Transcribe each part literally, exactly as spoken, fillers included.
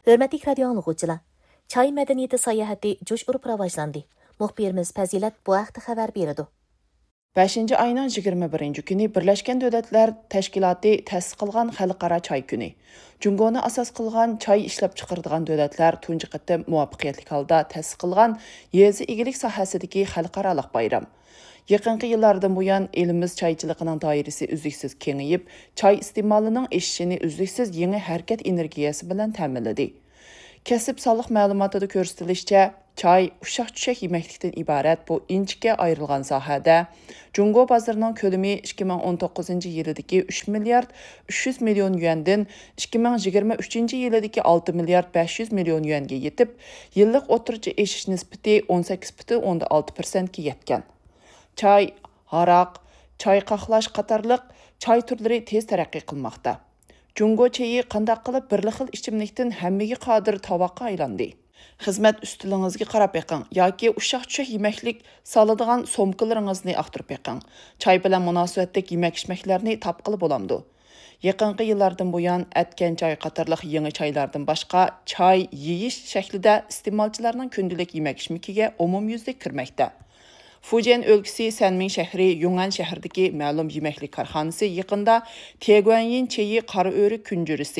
Hörmətli radio anlıqçılar, çay mədəniyyəti sayahəti coş urub rivojlandi. Muxbirimiz Fazilat bu haqda xəbər berdi. beshinchi ayning yigirma birinchi kuni Birlashgan Davlatlar Tashkiloti ta'sis qilgan xalqaro choy kuni. Jungoni asos qilgan choy ishlab chiqaradigan davlatlar tunji qatim muvaffaqiyatli holda ta'sis qilgan yezi egilik sohasidagi xalqaro bayram. Yaqinqi yillardan buyon elimiz choychiligining doirasi uzluksiz kengayib, choy iste'molining o'sishini uzluksiz yangi harakat energiyasi bilan ta'minladi. Kasb soliq ma'lumotida ko'rsatilishicha, choy ushaq-tushak yemeklikdan iborat bu inchga ayrilgan sohada Jungo bozorining ko'lami ikki ming o'n to'qqizinchi yildagi uch milliard uch yuz million yuandan ikki ming yigirma uchinchi yildagi olti milliard besh yuz million yuanga yetib, yillik o'rtacha o'sish nisbati o'n sakkiz butun o'ndan olti persent ga yetgan. Choy, haraq, choy qaqlash qatorliq choy turlari tez taraqqiy qilmoqda. Jungo chayi qandaq qilib bir xil ichimlikdan hammaga qodir tovoqqa aylandi. Xizmat ustilingizga qarab beqing yoki ushaq-tushak yemeklik soladigan somkalaringizni aqtirib beqing. Choy bilan munosabatdagi yemek-ichmaklarni topqili bo'lamdi. Yaqinqi yillardan buyon atkan choy qatorliq yangi choylardan boshqa choy yeyish shaklida iste'molchilarning kundalik yemek-ichmakiga umumyuzlik kirmoqda. Fujian o'lkasi Sanming shahri Yungan shahridagi ma'lum yemeklik korxonasi yaqinda Tieguanyin chayi qora o'rik kunjurisi,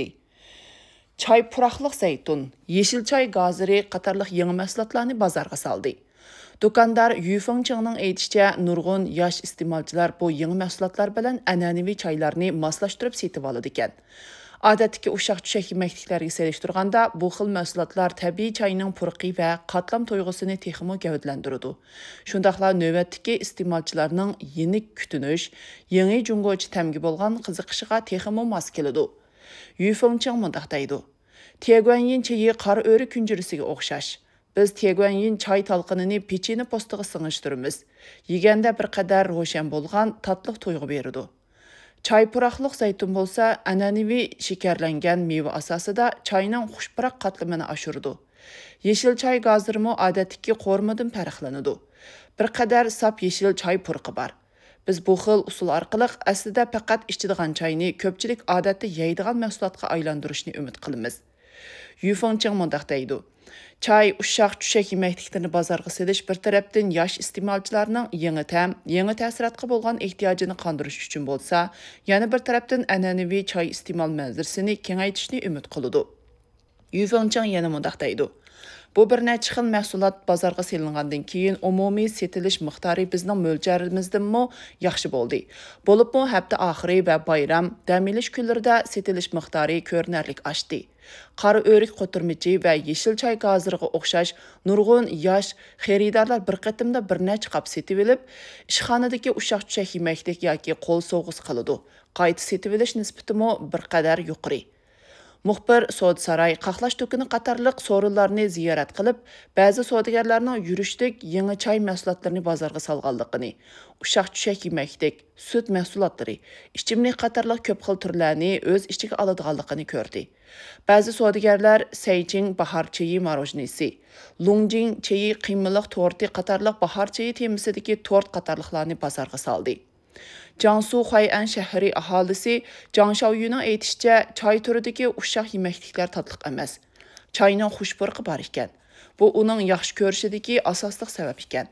choy puraqliq zaytun, yeşil choy gaziri qatorliq yangi mahsulotlarni bozorga soldi. Do'kondor Yu Fengchengning aytishicha, nurg'un yosh iste'molchilar bu yangi mahsulotlar bilan an'anaviy choylarni moslashtirib setib oladi ekan. Odatdagi ushaq-tushak yemekliklarga selishtirganda bu xil mahsulotlar tabiiy choyning purqi va qatlam to'yg'usini texmo gavdlantiradi. Shundaqla navbatdagi iste'molchilarning yenik kutinish, yangi jungochi tamgi bo'lgan qiziqishiga texmo mos keladi. Yu Fengcheng mundaq deydi: Tieguanyin chayi qora o'rik kunjurisiga o'xshash. Biz Tieguanyin choy talqinini pechini postiga singishtiramiz. Yeganda bir qadar ro'shan bo'lgan tatliq to'yg'u beradi. Choy puraqliq zaytun bo'lsa, an'anaviy shakarlangan meva asosida choyning xushpuroq qatlamini oshiradi. Yeşil choy gazirmi odatdagi qo'rmadan farqlanadi. Bir qadar sap yeşil choy purqi bor. Biz bu xil usul orqali aslida faqat ichadigan choyni ko'pchilik odatda yeydigan mahsulotga aylantirishni umid qilamiz. Yu Fengcheng mundaq deydi: Choy ushaq-tushak yemekliklarni bozorga selish bir tarafdan yosh iste'molchilarning yangi ta'm, yangi ta'sirotga bo'lgan ehtiyojini qondirish uchun bo'lsa, yana bir tarafdan an'anaviy choy iste'mol manzirisini kengaytirishni umid qiladi. Yu Fengcheng yana mundaq deydi: Bu bir necha xil mahsulot bozorga selingandan keyin umumiy setilish miqdori bizning mo'ljarimizdanmi yaxshi bo'ldi. Bo'libmi hafta oxiri va bayram, dam olish kunlarida setilish miqdori ko'rinarli oshdi. Qora o'rik qo'tirmichi va yeşil choy gaziriga o'xshash nurg'un yosh xaridorlar bir qatimda bir necha qop setib olib, ishxonadagi ushaq-tushak yemeklik yoki qo'l sovg'isi qiladi. Qayta setib olish nisbatimi bir qadar yuqori. Muxbir So'd saroy, qaqlash do'koni qatorliq so'rinlarni ziyorat qilib, ba'zi savdogarlarning yurishlik yangi choy mahsulotlarini bozorga solganligini, ushaq-tushak yemeklik, sut mahsulotlari, ichimlik qatorliq ko'p xil turlarni o'z ichiga oladiganligini ko'rdi. Ba'zi savdogarlar Seyching bahor chayi marojnisi, Lungjing chayi qiymaliq torti qatorliq bahor chayi temisidagi tort qatorliqlarni bozorga soldi. Jiangsu Huai'an shahri aholisi Zhang Xiaoyuning aytishicha, choy turidagi ushaq yemekliklar tatliq emas. Choyning xushpurqi bor ekan. Bu uning yaxshi ko'rishidagi asosli sabab ekan.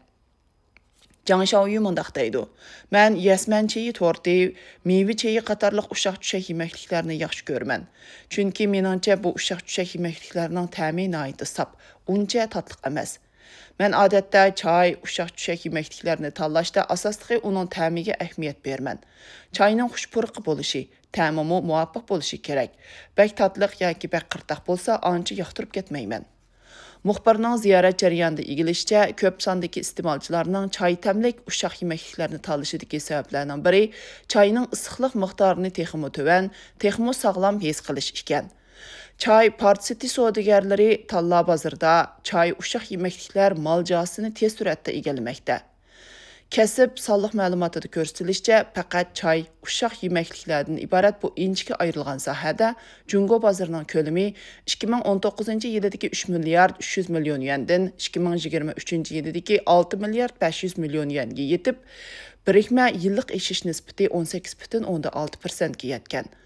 Zhang Xiaoyu mundaq deydi: Men yasman chayi torti, meva chayi qatorliq ushaq-tushak yemekliklarni yaxshi ko'raman. Chunki meningcha bu ushaq-tushak yemekliklarning ta'mi nihoyatda sap, uncha tatliq emas. Men odatda choy, ushaq-tushak yemekliklarni tanlashda asosli uning ta'miga ahamiyat beraman. Choyning xushpurqi bo'lishi, ta'mi muvofiq bo'lishi kerak. Bak tatliq yoki bak qirtaq bo'lsa, ancha yoqtirib ketmayman. Muxbirning ziyorat jarayonida egilishicha, ko'p sondagi iste'molchilarning choy tamlik ushaq yemekliklarni tanlashidagi sabablarning biri choyning issiqlik miqdorini texmo tuvan, texmo sog'lom his qilish ekan. Choy partisi savdogarlari tanla bozorda choy ushaq yemekliklar moljasini tez suratda egallamoqda. Kasb soliq ma'lumotida ko'rsatilishicha, faqat choy ushaq yemekliklardan iborat bu inchga ayrilgan sohada Jungo bozorining ko'lami ikki ming o'n to'qqizinchi yildagi uch milliard uch yuz million yuandan ikki ming yigirma uchinchi yildagi olti milliard besh yuz million yuanga yetib, birikma yillik o'sish nisbati o'n sakkiz butun o'ndan olti persent ga yetgan.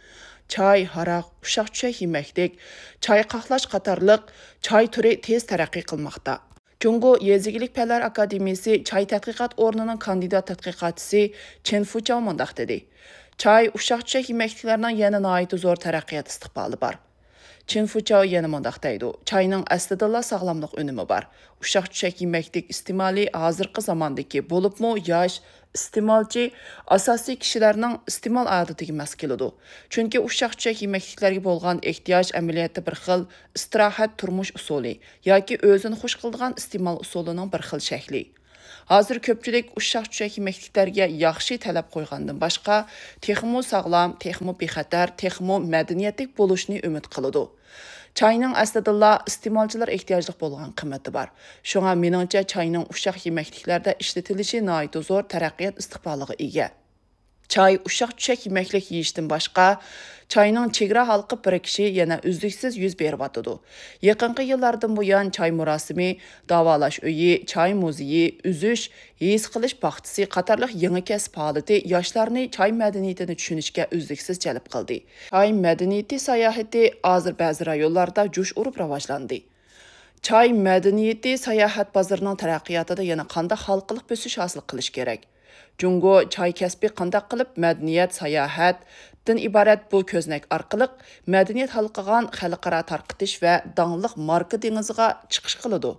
çay, haraq, uşaq-çöçək yeməklik, çay qaxlaş qatarlıq çay türü tez tərəqqi qılmaqda. Cungo Yezigilik Pəllər Akademiyası Çay Tədqiqat Ornu'nun kandidat tədqiqatçısı Chen Fuchao mundaq dedi. Çay, uşaq-çöçək yeməkliklərinin yana naiti zor tərəqqiyat istiqbalı var. Chen Fuchao yana mundaq deydi. Çayның əslidilla sağlamlıq önümü var. Uşaq-çöçək yeməklik istimali hazırkı zamandaki bolupmu yaş, istimalçı, asasi kişilərinin istimal adetiga mas keladi. Çünki uşaq-çöçək yeməkliklərə bolğan ehtiyac əməliyyatda bir xil istirahat turmuş usuli yoki özünü xush qildigan istimal usulining bir xil shakli. Hazır köpçülük uşaq-çöçək yeməkliklərə yaxşı tələb qoyğandan başqa, texmo sağlam, texmo bexatar, texmo mədəniyyətlik boluşni ümid qılıdı. Çayның əslidilla istimalçılar ehtiyaclıq bolğan qiymati var. Şuna meningcha çayның uşaq yeməkliklərdə işletilishi naiti zor tərəqqiyat istiqbalıga ega. Çay, uşaq-çöçək yeməklik yeyishdən başqa, çayның chegara halqib birikishi yana uzluksiz yuz beryapti. Yaqinqi yillardan buyon çay murosimi, davolash uyi, çay muzeyi, uzish, his qilish baxtisi qatorliq yangi kasb holati yoshlarni çay madaniyatini tushunishga uzluksiz jalb qildi. Çay madaniyati sayohati hozir ba'zi rayonlarda jo'sh urib rivojlandi. Çay madaniyati sayohat bozorining taraqqiyotida yana qanday xalqiliq bo'sish hosil qilish kerak? Cungo çay kəsbi qandaq qılıb mədəniyyət, sayahatdan ibarət bu köznek arqılıq mədəniyyət halqıgan xalqara tarqıtış və danlıq marka denizıga çıxış qılıdı.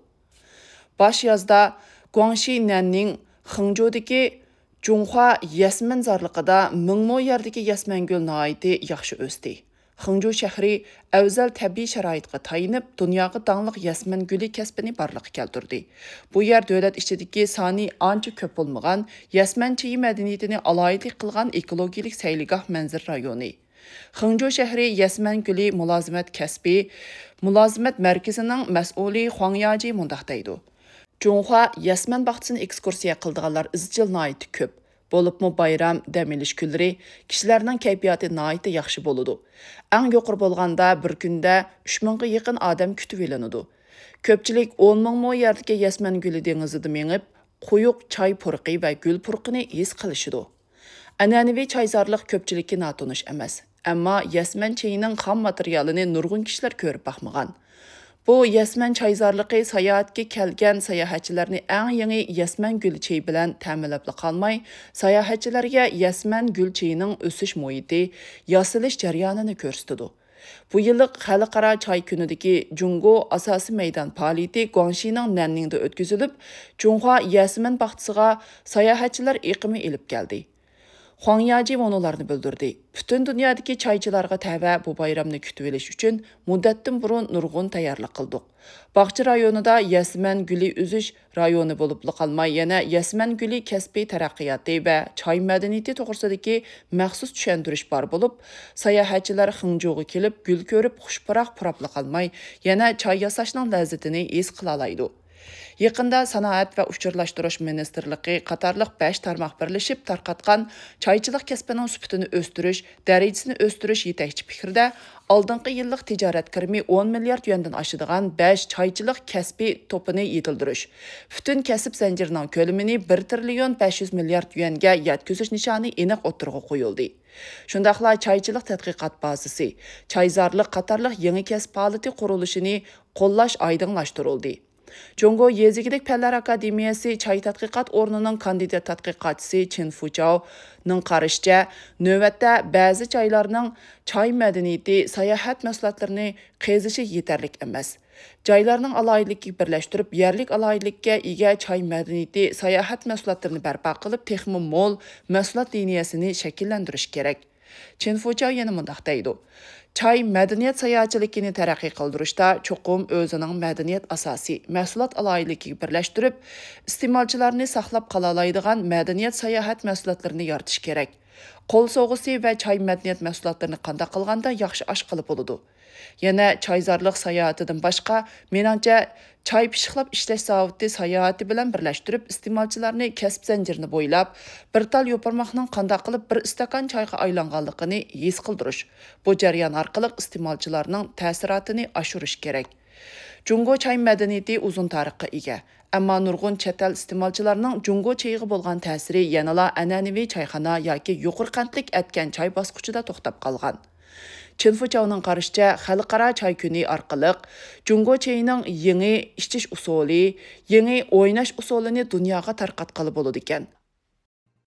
Baş yazda Guangxi Nanning Xinzhoudagi Junhua Yasmin zarlıqida mingmo yerdagi yasmangul naiti yaxşı o'sdi. Xinzhou shahri avzal tabiiy sharoitga tayinib, dunyoga danlıq yasmin guli kasbini barliqqa keltirdi. Bu yer davlat ichidagi soni ancha ko'p bo'lmagan, yasmin chayi madaniyatini aloyidlik qilgan ekologik sayligoh manzir rayoni. Xinzhou shahri yasmin guli mulozimat kasbi, mulozimat markazining mas'uli Huang Yaji mundaq deydi. Junhua yasmin bog'chasini ekskursiya qildiganlar izchil naiti ko'p. Bolupmu bayram, dam olish kunlari kishilarning kayfiyati naiti yaxshi bo'ladi. Eng yuqori bo'lganda bir kunda uch mingga yaqin odam kutib olinadi. Ko'pchilik o'n ming mo yerdagi yasmin guli dengizida mengib, quyuq choy purqi va gul purqini his qilishidi. An'anaviy choyzorlik ko'pchilikka notanish emas, ammo yasmin chayining xom materialini nurg'un kishilar ko'rib baxmagan. Bu yasmin choyzorligi sayohatga kelgan sayohatchilarni eng yangi yasmin gul chayi bilan ta'minlab qolmay, sayohatchilarga yasmin gul chayining o'sish muhiti, yasilish jarayonini ko'rsatadi. Bu yillik xalqaro choy kunidagi Jungo asosiy maydon faoliyati Guangxining Nanningda o'tkazilib, Junhua yasmin bog'chasiga sayohatchilar iqimi elib keldi. Huang Yaji monolarni bildirdi. Bütün dünyadaki çaycılarga təvə bu bayramni kütüb elish uchun muddatdan burun nurg'un tayyorlik qildik. Bog'cha rayonida yasmin guli uzish rayoni bo'lib qolmay, yana yasmin guli kasbiy taraqqiyoti va choy madaniyati to'g'risidagi maxsus tushuntirish bor bo'lib, sayohatchilar Xinzhouga kelib gul ko'rib xushpuroq purab qolmay, yana choy yasashning lazzatini his qila oladi. Yaqında Sanoat va Uchurlashtirish Ministerligi qatorliq besh tarmoq birlashib tarqatgan choychilik kasbining sifatini o'stirish, darajasini o'stirish yetakchi fikrda oldingi yillik tijorat kirimi o'n milliard yuandan oshadigan besh choychilik kasbi to'pini yetildirish, butun kasb zanjirining ko'lamini bir trillion besh yuz milliard yuanga yetkazish nishoni aniq o'tirg'a qo'yildi. Shundaqla choychilik tadqiqot bazasi, choyzorlik qatorliq yangi kasb faoliyati qurilishini qo'llash oydinlashtirildi. Cungo Yezigilik Pəllər Akademiyası Çay Tədqiqat Ornu'nun kandidat tədqiqatçısı Chen Fuchao'nun qarışca, növbətdə bəzi çaylarının çay mədəniyyəti, sayahat məhsullatlarını qezishi yeterlik emas. Çaylarının alayidlikki birləşdirib, yerlik alayidlikka ega çay mədəniyyəti, sayahat məhsullatlarını bərpa qılıb, texmi mol məhsullat liniyasını şəkillendirish kerak. Chen Fuchao yana mundaq deydi. Çay madaniyat sayohatchiligini taraqqiy qildirishda cho'qim o'zining madaniyat asosiy mahsulot alayidligiga birlashtirib, iste'molchilarni saqlab qola oladigan madaniyat sayohat mahsulotlarini yaratish kerak. Qo'l sog'isi va çay madaniyat mahsulotlarini qanday qilganda yaxshi osh qilib bo'ladi. Yana choyzorlik sayohatidan boshqa, meningcha choy pishiqlab ishlash zavodi sayohati bilan birlashtirib, iste'molchilarni kasb zanjirini bo'ylab, bir tal yo'parmoqning qanday qilib bir istakan choyga aylanganligini his qildirish. Bu jarayon orqali iste'molchilarning ta'sirotini oshirish kerak. Jungo choy madaniyati uzun tarixga ega. Ammo nurg'un chet el iste'molchilarining Jungo chayiga bo'lgan ta'siri yanala an'anaviy choyxona yoki yuqori qandlik atgan choy bosqichida to'xtab qolgan. Çinfuchau'nun qarışça xalqara çay kuni orqali Jungo çayının yeni içiş usuli, yeni oynash usulini dunyoga tarqatqalı bo'ladi ekan.